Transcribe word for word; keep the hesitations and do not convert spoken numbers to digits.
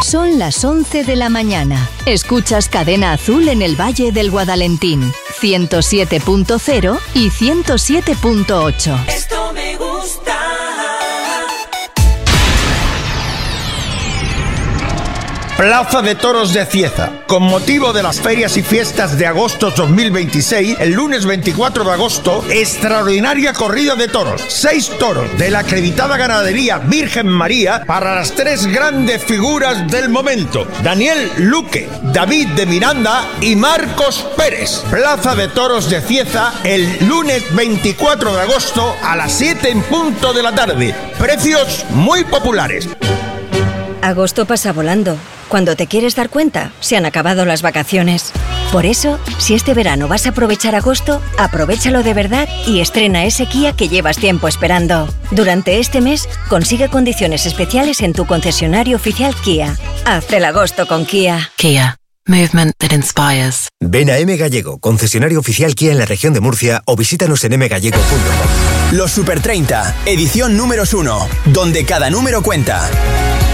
Son las once de la mañana. Escuchas Cadena Azul en el Valle del Guadalentín, ciento siete punto cero y ciento siete punto ocho. Esto me gusta. Plaza de Toros de Cieza. Con motivo de las ferias y fiestas de agosto dos mil veintiséis, el lunes veinticuatro de agosto, extraordinaria corrida de toros. Seis toros de la acreditada ganadería Virgen María para las tres grandes figuras del momento: Daniel Luque, David de Miranda y Marcos Pérez. Plaza de Toros de Cieza, el lunes veinticuatro de agosto a las siete en punto de la tarde. Precios muy populares. Agosto pasa volando. Cuando te quieres dar cuenta, se han acabado las vacaciones. Por eso, si este verano vas a aprovechar agosto, aprovéchalo de verdad y estrena ese Kia que llevas tiempo esperando. Durante este mes, consigue condiciones especiales en tu concesionario oficial Kia. Haz el agosto con Kia. Kia. Movement that inspires. Ven a M Gallego, concesionario oficial Kia en la región de Murcia, o visítanos en m gallego punto com. Los Super treinta, edición números uno, donde cada número cuenta.